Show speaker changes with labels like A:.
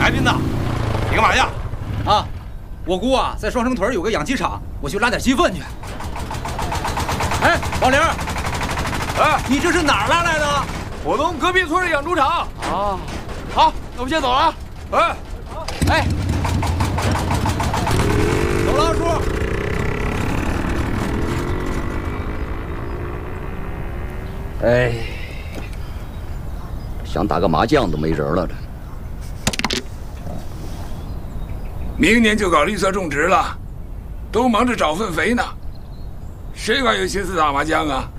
A: 海斌呐，你干嘛去？
B: 啊，我姑啊在双城屯有个养鸡场，我去拉点鸡粪去。哎，王玲，
A: 哎，
B: 你这是哪儿拉来的？
A: 我从隔壁村的养猪场。
B: 啊，好，那我先走了啊。
A: 哎，
B: 哎，走了，叔。
C: 哎，想打个麻将都没人了。
D: 明年就搞绿色种植了，都忙着找粪肥呢，谁还有心思打麻将啊？